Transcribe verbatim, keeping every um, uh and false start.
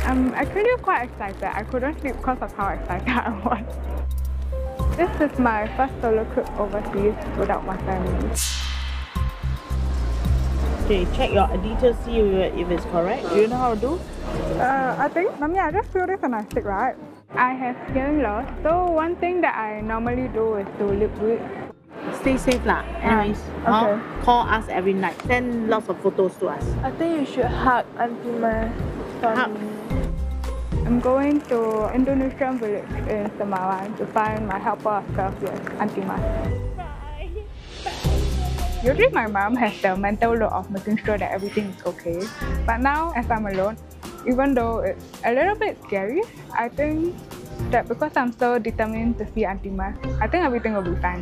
I'm actually quite excited. I couldn't sleep because of how excited I was. This is my first solo trip overseas without my family. Okay, check your details, see if it's correct. Do you know how to do? Uh, I think, Mommy, I just feel this and I stick, right? I have hearing loss, so one thing that I normally do is to lip read. Stay safe lah. Anyways, Ah, okay. huh? Call us every night. Send lots of photos to us. I think you should hug Auntie Ma for Hug. me. I'm going to Indonesian village in Semawan to find my helper of twelve years, Auntie Ma. Usually my mom has the mental load of making sure that everything is okay. But now, as I'm alone, even though it's a little bit scary, I think that because I'm so determined to see Auntie Ma, I think everything will be fine.